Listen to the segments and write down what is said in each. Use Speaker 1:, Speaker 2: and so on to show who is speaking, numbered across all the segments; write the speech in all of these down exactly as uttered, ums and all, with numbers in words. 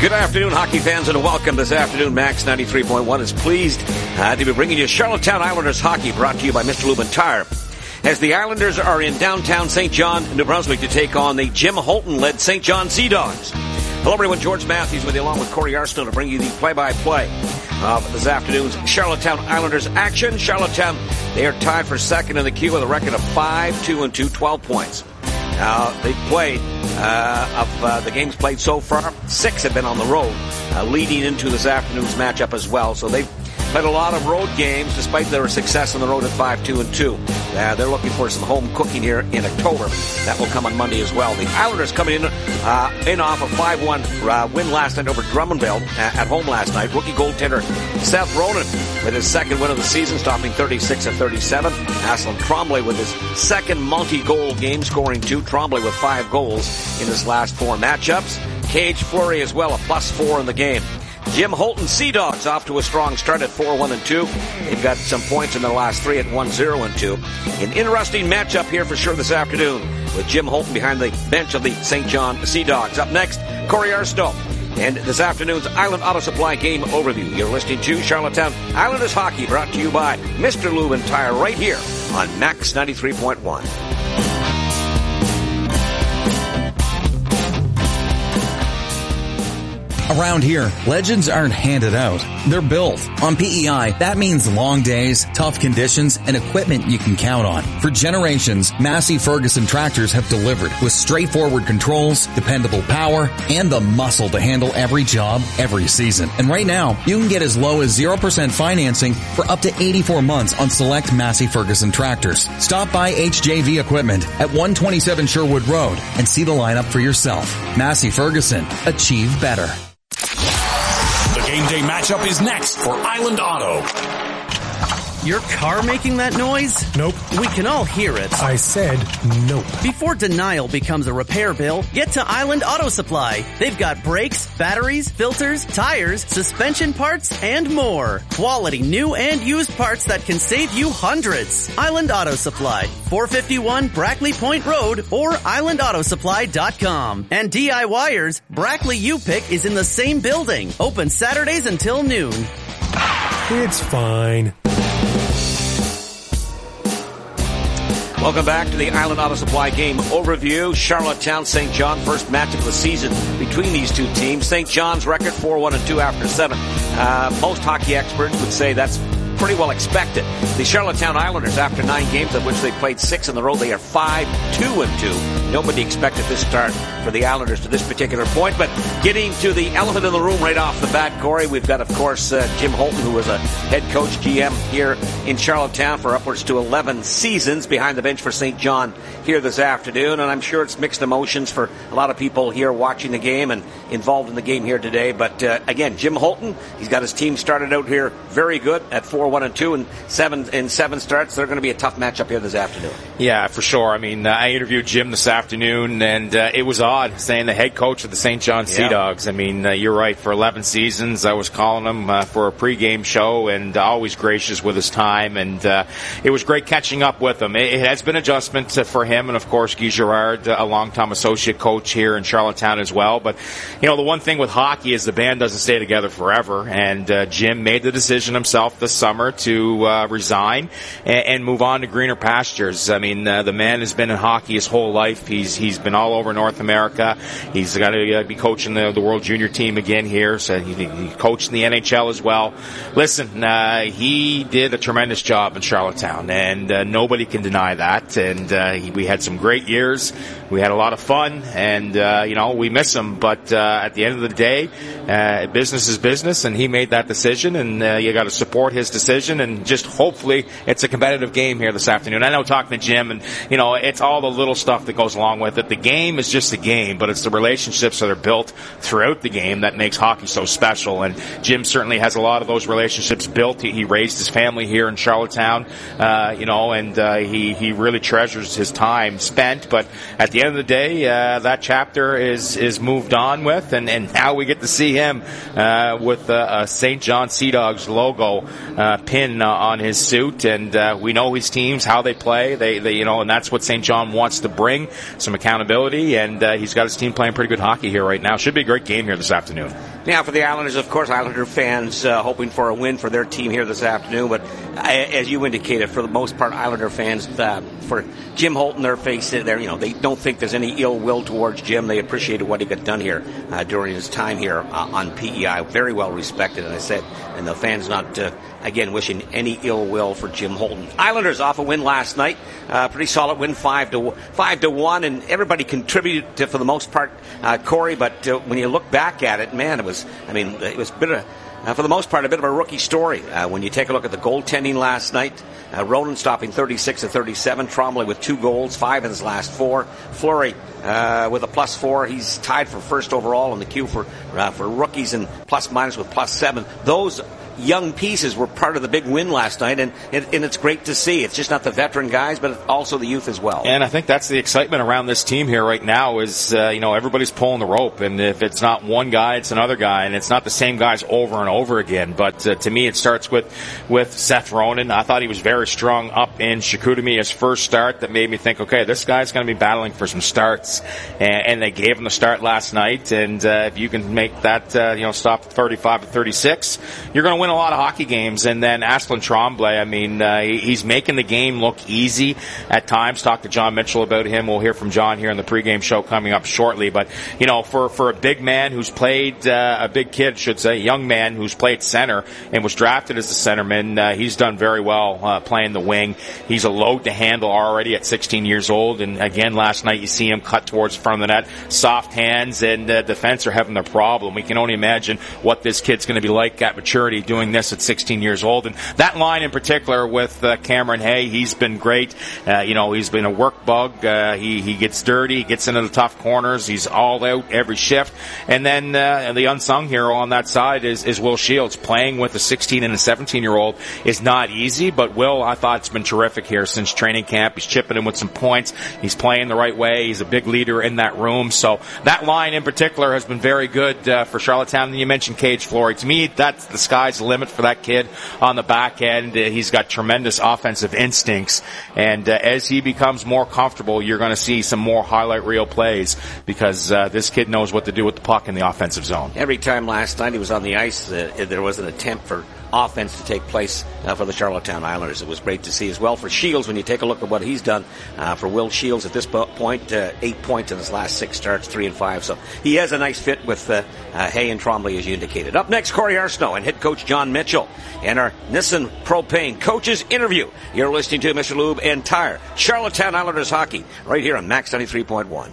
Speaker 1: Good afternoon, hockey fans, and welcome this afternoon. Max ninety-three point one is pleased uh, to be bringing you Charlottetown Islanders hockey, brought to you by Mister Lubin Tire. As the Islanders are in downtown Saint John, New Brunswick, to take on the Jim Holton-led Saint John Sea Dogs. Hello, everyone. George Matthews with you, along with Corey Arsenault, to bring you the play-by-play of this afternoon's Charlottetown Islanders action. Charlottetown, they are tied for second in the queue with a record of five two and two, twelve points. Now, they've played, uh, of uh, the games played so far, six have been on the road, uh, leading into this afternoon's matchup as well. So they've played a lot of road games, despite their success on the road at five two and two. Uh, they're looking for some home cooking here in October. That will come on Monday as well. The Islanders coming in uh, in off a five one uh, win last night over Drummondville uh, at home last night. Rookie goaltender Seth Ronan with his second win of the season, stopping thirty-six of thirty-seven. Aslan Trombley with his second multi-goal game, scoring two. Trombley with five goals in his last four matchups. Cage Fleury as well, a plus four in the game. Jim Holton Sea Dogs off to a strong start at four one and two. They've got some points in their last three at one zero and two. An interesting matchup here for sure this afternoon, with Jim Holton behind the bench of the Saint John Sea Dogs. Up next, Corey Arsenault, and this afternoon's Island Auto Supply game overview. You're listening to Charlottetown Islanders hockey, brought to you by Mister Lubin Tire, right here on Max ninety-three point one.
Speaker 2: Around here, legends aren't handed out. They're built. On P E I, that means long days, tough conditions, and equipment you can count on. For generations, Massey Ferguson tractors have delivered with straightforward controls, dependable power, and the muscle to handle every job, every season. And right now, you can get as low as zero percent financing for up to eighty-four months on select Massey Ferguson tractors. Stop by H J V Equipment at one twenty-seven Sherwood Road and see the lineup for yourself. Massey Ferguson. Achieve better.
Speaker 3: The game day matchup is next for Island Auto.
Speaker 4: Your car making that noise?
Speaker 5: Nope.
Speaker 4: We can all hear it.
Speaker 5: I said nope.
Speaker 4: Before denial becomes a repair bill, get to Island Auto Supply. They've got brakes, batteries, filters, tires, suspension parts, and more. Quality new and used parts that can save you hundreds. Island Auto Supply, four fifty-one Brackley Point Road or island auto supply dot com. And DIYers, Brackley U-Pick is in the same building. Open Saturdays until noon.
Speaker 5: It's fine.
Speaker 1: Welcome back to the Island Auto Supply game overview. Charlottetown, Saint John, first match of the season between these two teams. Saint John's record four one and two after seven. Uh, most hockey experts would say that's pretty well expected. The Charlottetown Islanders, after nine games of which they played six in a row, they are five two and two. Nobody expected this start for the Islanders to this particular point. But getting to the elephant in the room right off the bat, Corey, we've got, of course, uh, Jim Holton, who was a head coach, G M here in Charlottetown for upwards to eleven seasons, behind the bench for Saint John here this afternoon. And I'm sure it's mixed emotions for a lot of people here watching the game and involved in the game here today. But uh, again, Jim Holton, he's got his team started out here very good at four one and two and seven in seven starts. They're going to be a tough matchup here this afternoon.
Speaker 6: Yeah, for sure. I mean, uh, I interviewed Jim this afternoon, and uh, it was odd saying the head coach of the Saint John Sea Dogs. I mean, uh, you're right. For eleven seasons, I was calling him uh, for a pregame show, and uh, always gracious with his time. And uh, it was great catching up with him. It, it has been adjustment uh, for him, and of course, Guy Girard, uh, a longtime associate coach here in Charlottetown as well. But you know, the one thing with hockey is the band doesn't stay together forever. And uh, Jim made the decision himself this summer to uh, resign and, and move on to greener pastures. I mean, uh, the man has been in hockey his whole life. He's he's been all over North America. He's got to uh, be coaching the, the World Junior team again here. So he, he coached in the N H L as well. Listen, uh, he did a tremendous job in Charlottetown, and uh, nobody can deny that. And uh, he, we had some great years. We had a lot of fun, and uh, you know, we miss him. But uh, at the end of the day, uh, business is business, and he made that decision, and uh, you got to support his decision. And just hopefully it's a competitive game here this afternoon. I know talking to Jim, and you know, it's all the little stuff that goes along with it. The game is just a game, but it's the relationships that are built throughout the game that makes hockey so special. And Jim certainly has a lot of those relationships built. He, he raised his family here in Charlottetown, uh, you know, and uh, he he really treasures his time spent. But at the end of the day, uh, that chapter is is moved on with, and, and now we get to see him uh, with a, a Saint John Sea Dogs logo uh, pin uh, on his suit, and uh, we know his teams, how they play. They, they, you know, and that's what Saint John wants to bring, some accountability, and uh, he's got his team playing pretty good hockey here right now. Should be a great game here this afternoon.
Speaker 1: Now, for the Islanders, of course, Islander fans uh, hoping for a win for their team here this afternoon. But uh, as you indicated, for the most part, Islander fans, uh, for Jim Holton, their face, there, you know, they don't think there's any ill will towards Jim. They appreciated what he got done here uh, during his time here uh, on P E I. Very well respected, and I said, and the fans not uh, again wishing any ill will for Jim Holton. Islanders off a win last night, uh, pretty solid win, five to five to one, and everybody contributed to, for the most part, uh, Corey. But uh, when you look back at it, man, it was. I mean, it was a bit of, uh, for the most part, a bit of a rookie story. Uh, when you take a look at the goaltending last night, uh, Ronan stopping thirty-six to thirty-seven, Trombley with two goals, five in his last four, Fleury uh, with a plus four. He's tied for first overall in the queue for uh, for rookies and plus minus with plus seven. Those young pieces were part of the big win last night, and, and, and it's great to see. It's just not the veteran guys, but also the youth as well.
Speaker 6: And I think that's the excitement around this team here right now is, uh, you know, everybody's pulling the rope, and if it's not one guy, it's another guy, and it's not the same guys over and over again. But uh, to me, it starts with, with Seth Ronan. I thought he was very strong up in Chicoutimi, his first start, that made me think, okay, this guy's going to be battling for some starts, and, and they gave him the start last night, and uh, if you can make that, uh, you know, stop thirty-five to thirty-six, you're going to win a lot of hockey games. And then Asplin Tremblay, I mean, uh, he's making the game look easy at times. Talk to John Mitchell about him. We'll hear from John here in the pregame show coming up shortly. But, you know, for, for a big man who's played, uh, a big kid, should say, a young man who's played center and was drafted as a centerman, uh, he's done very well uh, playing the wing. He's a load to handle already at sixteen years old. And again, last night you see him cut towards the front of the net, soft hands, and uh, defense are having their problem. We can only imagine what this kid's going to be like at maturity doing this at sixteen years old. And that line in particular with uh, Cameron Hay, he's been great. Uh, you know, he's been a work bug. Uh, he, he gets dirty, he gets into the tough corners. He's all out every shift. And then uh, the unsung hero on that side is, is Will Shields. Playing with a sixteen and a seventeen-year-old is not easy, but Will, I thought, has been terrific here since training camp. He's chipping in with some points. He's playing the right way. He's a big leader in that room. So that line in particular has been very good uh, for Charlottetown. And you mentioned Cage Fleury. To me, that's the sky's the limit for that kid on the back end. Uh, he's got tremendous offensive instincts, and uh, as he becomes more comfortable, you're going to see some more highlight reel plays because uh, this kid knows what to do with the puck in the offensive zone.
Speaker 1: Every time last night he was on the ice, uh, there was an attempt for offense to take place uh, for the Charlottetown Islanders. It was great to see as well for Shields when you take a look at what he's done uh, for Will Shields at this point. Uh, eight points in his last six starts, three and five. So he has a nice fit with uh, uh, Hay and Trombley, as you indicated. Up next, Corey Arsenault and head coach John Mitchell and our Nissan Propane coaches interview. You're listening to Mister Lube and Tire, Charlottetown Islanders hockey, right here on Max ninety-three point one.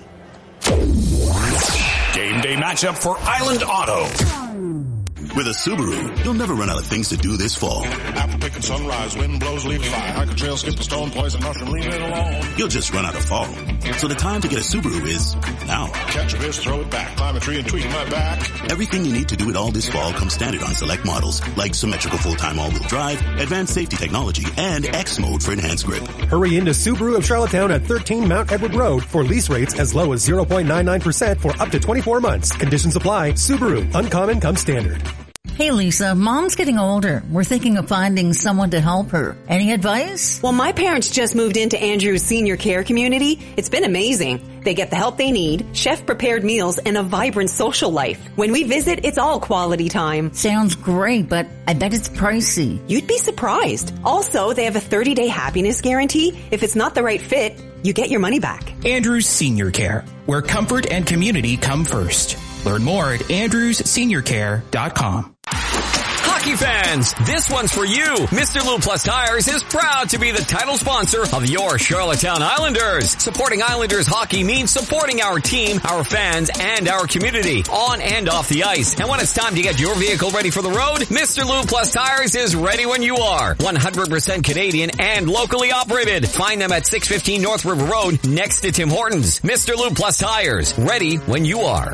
Speaker 3: Game day matchup for Island Auto.
Speaker 7: With a Subaru, you'll never run out of things to do this fall.
Speaker 8: After picking sunrise, wind blows, leaves fly. Hike a trail, skip a stone, poison mushroom, leave it alone.
Speaker 7: You'll just run out of fall. So the time to get a Subaru is now.
Speaker 8: Catch a fish, throw it back, climb a tree and tweak my back.
Speaker 7: Everything you need to do it all this fall comes standard on select models, like symmetrical full-time all-wheel drive, advanced safety technology, and X mode for enhanced grip.
Speaker 5: Hurry into Subaru of Charlottetown at thirteen Mount Edward Road for lease rates as low as zero point nine nine percent for up to twenty-four months. Conditions apply. Subaru. Uncommon comes standard.
Speaker 9: Hey Lisa, Mom's getting older. We're thinking of finding someone to help her. Any advice?
Speaker 10: Well, my parents just moved into Andrew's senior care community. It's been amazing. They get the help they need, chef-prepared meals, and a vibrant social life. When we visit, it's all quality time.
Speaker 9: Sounds great, but I bet it's pricey.
Speaker 10: You'd be surprised. Also, they have a thirty-day happiness guarantee. If it's not the right fit, you get your money back.
Speaker 11: Andrew's Senior Care, where comfort and community come first. Learn more at andrews senior care dot com.
Speaker 12: Hockey fans, this one's for you. Mister Lube Plus Tires is proud to be the title sponsor of your Charlottetown Islanders. Supporting Islanders hockey means supporting our team, our fans, and our community on and off the ice. And when it's time to get your vehicle ready for the road, Mister Lube Plus Tires is ready when you are. one hundred percent Canadian and locally operated. Find them at six fifteen North River Road next to Tim Hortons. Mister Lube Plus Tires, ready when you are.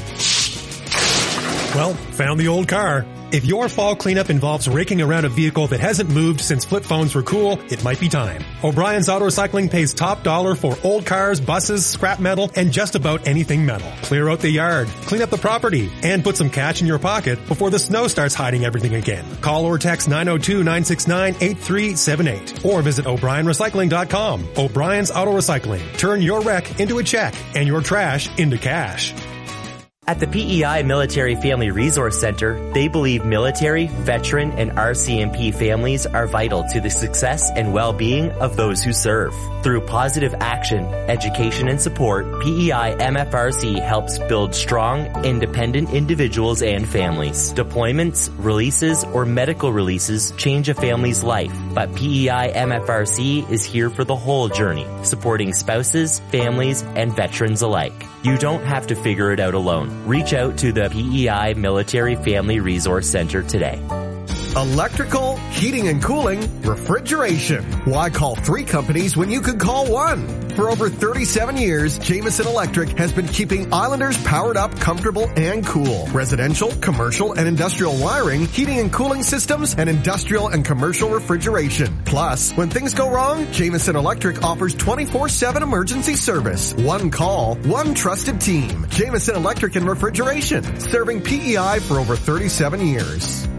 Speaker 5: Well, found the old car. If your fall cleanup involves raking around a vehicle that hasn't moved since flip phones were cool, it might be time. O'Brien's Auto Recycling pays top dollar for old cars, buses, scrap metal, and just about anything metal. Clear out the yard, clean up the property, and put some cash in your pocket before the snow starts hiding everything again. Call or text nine oh two, nine six nine, eight three seven eight or visit o'brien recycling dot com. O'Brien's Auto Recycling. Turn your wreck into a check and your trash into cash.
Speaker 13: At the P E I Military Family Resource Center, they believe military, veteran, and R C M P families are vital to the success and well-being of those who serve. Through positive action, education, and support, P E I M F R C helps build strong, independent individuals and families. Deployments, releases, or medical releases change a family's life, but P E I M F R C is here for the whole journey, supporting spouses, families, and veterans alike. You don't have to figure it out alone. Reach out to the P E I Military Family Resource Center today.
Speaker 14: Electrical, heating and cooling, refrigeration. Why call three companies when you could call one? For over thirty-seven years, Jameson Electric has been keeping Islanders powered up, comfortable, and cool. Residential, commercial, and industrial wiring, heating and cooling systems, and industrial and commercial refrigeration. Plus, when things go wrong, Jameson Electric offers twenty-four seven emergency service. One call, one trusted team. Jameson Electric and Refrigeration, serving P E I for over thirty-seven years.